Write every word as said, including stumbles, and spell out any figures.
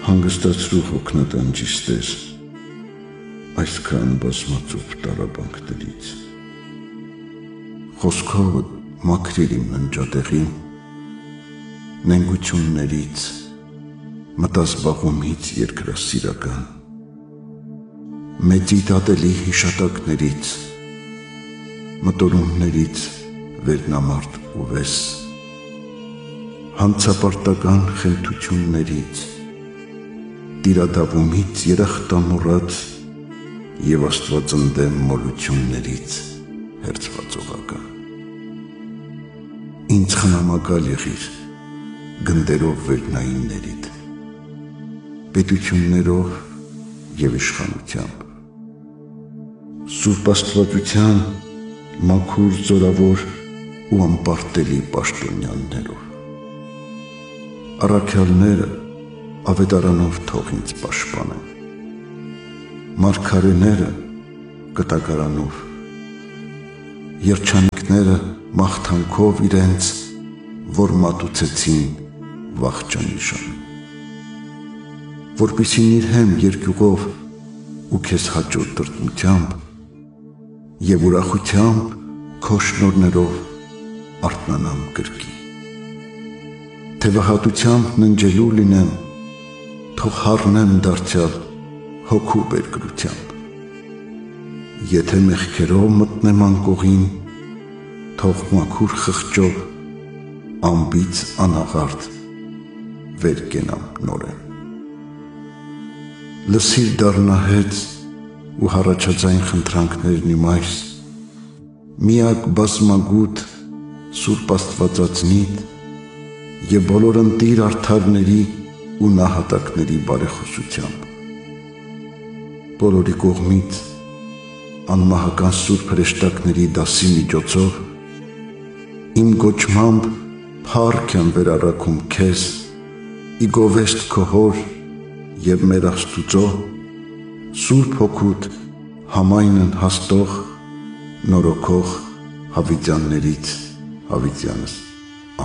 հանգստացրու հոգնատանջիս Տեր, այսքան բազմածուփ տառապանքներից։ Խոսքովը մաքրիր իմ ննջատեղին, նենգություններից, մտազբաղումից երկրասիրական, մեծիդ ատելի հիշատակներից, մտորումներից վերնամարդ ու վես, հանցապարտական խենթություններից, տիրադավումից երախտամոռաց և աստվածընդեմ մոլություններից հերձվածողական։ Ինձ խնամակալ եղիր գնդերով վերնայիններիդ, պետություններով և իշխանությամբ, Սուրբ Աստվածության մաքուր զորավոր ու անպարտելի պաշտոնյաներով։ Առաքյալները ավետարանով թող ինձ պաշտպանեն, մարգարեները կտակարանով, երջանիկները մաղթանքով իրենց, որ մատուցեցին վախճանի ժամին, որպեսզի նիրհեմ երկյուղով ու քեզ հաճո տրտմությամբ և ուրախությամբ քո շնորհներով արթնանամ կրկի, թե վհատությամբ ննջելու լինեմ, թող հառնեմ դարձյալ հոգու բերկրությամբ, եթե մեղքերով մտնեմ անկողին, թող մաքուր խղճով անբիծ անաղարտ վեր կենամ նորեն։ Լսիր դառնահեծ ու հառաջաձայն խնդրանքներն իմ այս, միակ բազմագութ Սուրբ Աստվածածնիդ և բոլոր ընտիր արդարների ու նահատակների բարեխոսությամբ, բոլորի կողմից անմահական սուրբ հրեշտակների դասի միջոցով իմ գոչմամբ փառք եմ վերառաքում քեզ, ի գովեստ քո հոր և մեր Աստուծո, Սուրբ Հոգուդ համայնն հաստող նորոգող հավիտյաններից հավիտյանս։